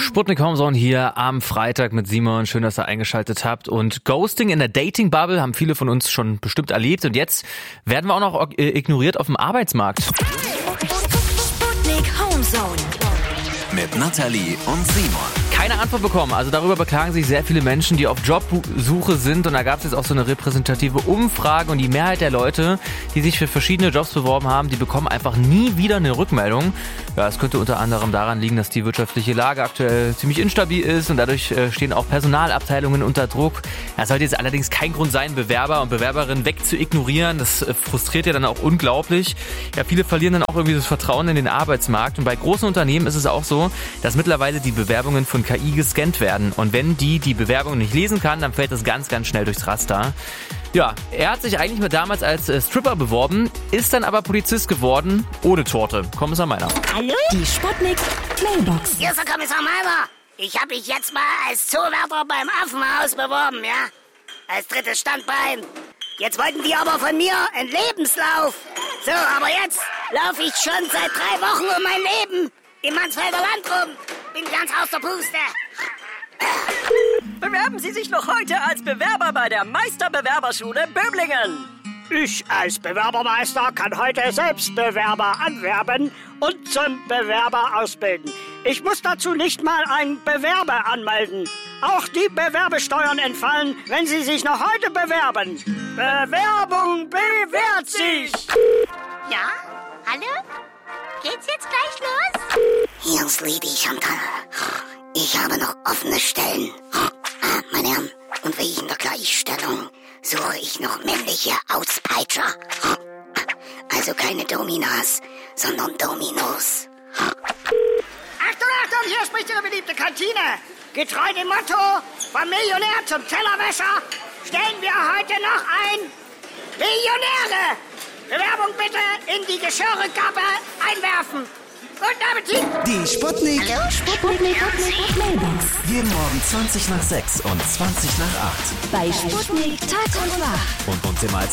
Sputnik Homezone hier am Freitag mit Simon. Schön, dass ihr eingeschaltet habt. Und Ghosting in der Dating-Bubble haben viele von uns schon bestimmt erlebt. Und jetzt werden wir auch noch ignoriert auf dem Arbeitsmarkt. Sputnik Homezone mit Nathalie und Simon. Keine Antwort bekommen. Also darüber beklagen sich sehr viele Menschen, die auf Jobsuche sind. Und da gab es jetzt auch so eine repräsentative Umfrage. Und die Mehrheit der Leute, die sich für verschiedene Jobs beworben haben, die bekommen einfach nie wieder eine Rückmeldung. Ja, es könnte unter anderem daran liegen, dass die wirtschaftliche Lage aktuell ziemlich instabil ist. Und dadurch stehen auch Personalabteilungen unter Druck. Das sollte jetzt allerdings kein Grund sein, Bewerber und Bewerberinnen wegzuignorieren. Das frustriert ja dann auch unglaublich. Ja, viele verlieren dann auch irgendwie das Vertrauen in den Arbeitsmarkt. Und bei großen Unternehmen ist es auch so, dass mittlerweile die Bewerbungen von KI gescannt werden. Und wenn die Bewerbung nicht lesen kann, dann fällt das ganz, ganz schnell durchs Raster. Ja, er hat sich eigentlich damals als Stripper beworben, ist dann aber Polizist geworden, ohne Torte. Kommissar Meiner. Hallo? Die Sputnik Mailbox. Hier ist der Kommissar Meiner. Ich habe mich jetzt mal als Zoowärter beim Affenhaus beworben, ja? Als drittes Standbein. Jetzt wollten die aber von mir einen Lebenslauf. So, aber jetzt laufe ich schon seit 3 Wochen um mein Leben im Mansfelder Land rum. Bin ganz aus der Puste. Bewerben Sie sich noch heute als Bewerber bei der Meisterbewerberschule Böblingen. Ich als Bewerbermeister kann heute selbst Bewerber anwerben und zum Bewerber ausbilden. Ich muss dazu nicht mal einen Bewerber anmelden. Auch die Bewerbesteuern entfallen, wenn Sie sich noch heute bewerben. Bewerbung bewährt sich. Ja? Hallo? Geht's jetzt gleich los? Hier ist Lady Chantal. Ich habe noch offene Stellen. Meine Herren, und wegen der Gleichstellung suche ich noch männliche Auspeitscher. Also keine Dominas, sondern Dominos. Achtung, Achtung, hier spricht Ihre beliebte Kantine. Getreu dem Motto, vom Millionär zum Tellerwäscher, stellen wir heute noch ein Millionäre. Bewerbung bitte in die Geschirrrückgabe einwerfen. Guten Appetit! Die Sputnik. Hallo? Sputnik Mailbox. Jeden Morgen 20 nach 6 und 20 nach 8. Bei Sputnik Tag und Wach. Und uns immer als